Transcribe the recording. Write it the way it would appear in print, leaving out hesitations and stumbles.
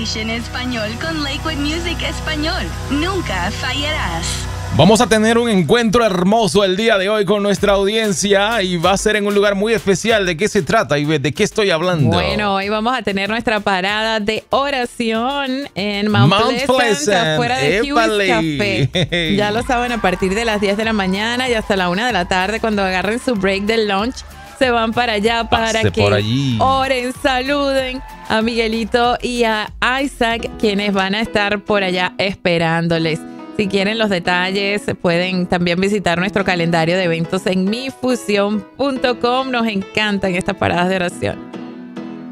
Station Español con Lakewood Music Español. Nunca fallarás. Vamos a tener un encuentro hermoso el día de hoy con nuestra audiencia y va a ser en un lugar muy especial. ¿De qué se trata, Ivette? ¿De qué estoy hablando? Bueno, hoy vamos a tener nuestra parada de oración en Mount Pleasant, afuera de Hughes Café. Ya lo saben, a partir de las 10 de la mañana y hasta la 1 de la tarde, cuando agarren su break del lunch, se van para allá para que oren, saluden a Miguelito y a Isaac, quienes van a estar por allá esperándoles. Si quieren los detalles, pueden también visitar nuestro calendario de eventos en mifusión.com. Nos encantan estas paradas de oración.